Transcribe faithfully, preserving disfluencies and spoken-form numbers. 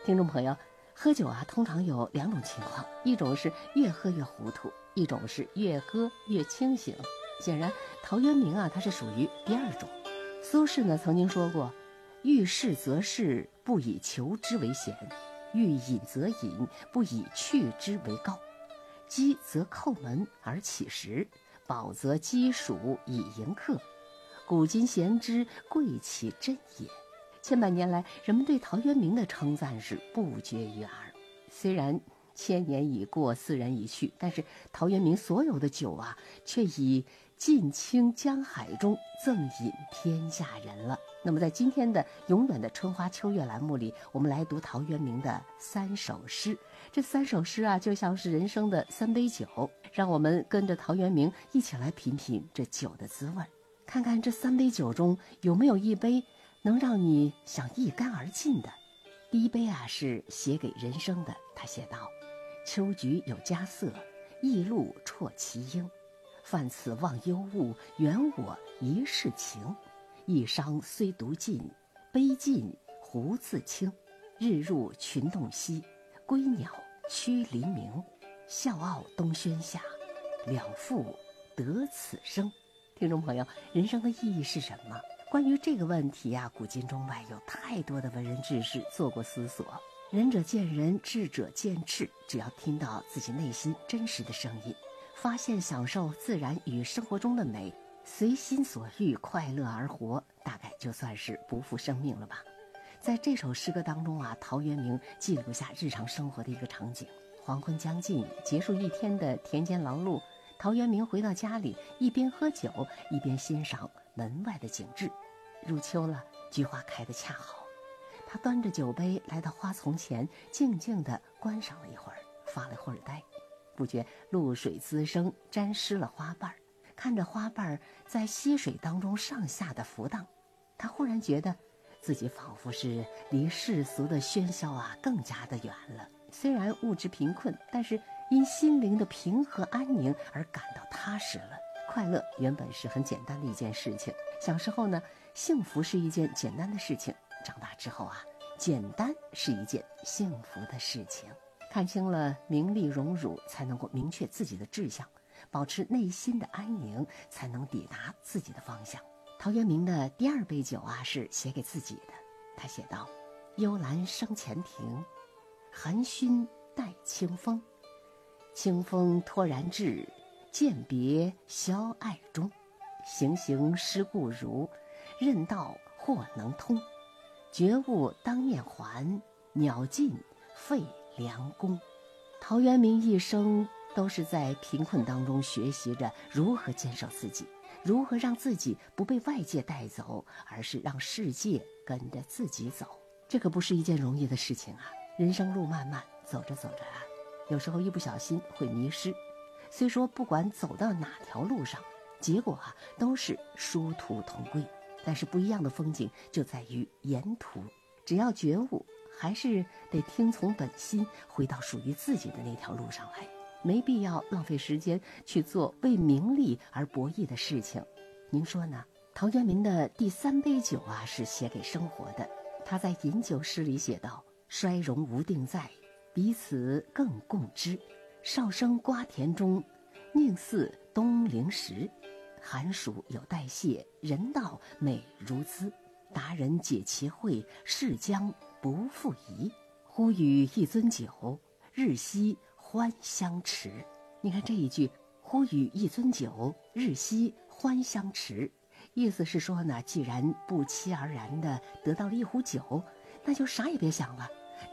听众朋友，喝酒啊，通常有两种情况，一种是越喝越糊涂，一种是越喝越清醒。显然，陶渊明啊，他是属于第二种。苏轼呢曾经说过：“欲仕则仕，不以求之为贤；欲饮则饮，不以去之为高。饥则叩门而乞食，饱则饥黍以迎客。古今贤之，贵其真也。”千百年来，人们对陶渊明的称赞是不绝于耳。虽然千年已过，斯人已去，但是陶渊明所有的酒啊，却已尽倾江海中，赠饮天下人了。那么在今天的永远的春花秋月栏目里，我们来读陶渊明的三首诗。这三首诗啊，就像是人生的三杯酒，让我们跟着陶渊明一起来品品这酒的滋味，看看这三杯酒中有没有一杯能让你想一干而尽的。第一杯啊，是写给人生的。他写道：“秋菊有佳色，驿路啜其英。泛此忘忧物，原我一世情。一觞虽独尽，杯尽胡自清。日入群洞悉，归鸟趋黎明。笑傲东轩下，两复得此生。”听众朋友，人生的意义是什么？关于这个问题啊，古今中外有太多的文人志士做过思索。仁者见仁，智者见智，只要听到自己内心真实的声音，发现享受自然与生活中的美，随心所欲，快乐而活，大概就算是不负生命了吧。在这首诗歌当中啊，陶渊明记录下日常生活的一个场景。黄昏将近，结束一天的田间劳碌，陶渊明回到家里，一边喝酒，一边欣赏门外的景致。入秋了，菊花开得恰好，他端着酒杯来到花丛前，静静地观赏了一会儿，发了会儿呆。不觉露水滋生，沾湿了花瓣，看着花瓣在溪水当中上下的浮荡，他忽然觉得自己仿佛是离世俗的喧嚣啊更加的远了。虽然物质贫困，但是因心灵的平和安宁而感到踏实了。快乐原本是很简单的一件事情，小时候呢，幸福是一件简单的事情，长大之后啊，简单是一件幸福的事情。看清了名利荣辱，才能够明确自己的志向，保持内心的安宁，才能抵达自己的方向。陶渊明的第二杯酒啊，是写给自己的。他写道：“幽兰生前庭，寒熏带清风。清风脱然至，饯别萧爱中。行行失故如，任道或能通。觉悟当面还，鸟尽废良弓。”陶渊明一生都是在贫困当中学习着如何坚守自己，如何让自己不被外界带走，而是让世界跟着自己走。这可不是一件容易的事情啊！人生路漫漫，走着走着啊，有时候一不小心会迷失。虽说不管走到哪条路上，结果啊都是殊途同归，但是不一样的风景就在于沿途。只要觉悟，还是得听从本心，回到属于自己的那条路上来，没必要浪费时间去做为名利而博弈的事情。您说呢？陶渊明的第三杯酒啊，是写给生活的。他在饮酒诗里写道：“衰荣无定在，彼此更共之。少生瓜田中，宁似东陵时。寒暑有代谢，人道美如兹。达人解其会，逝将不复疑。忽与一樽酒，日夕欢相持。”你看这一句，忽与一樽酒，日夕欢相持，意思是说呢，既然不期而然的得到了一壶酒，那就啥也别想了，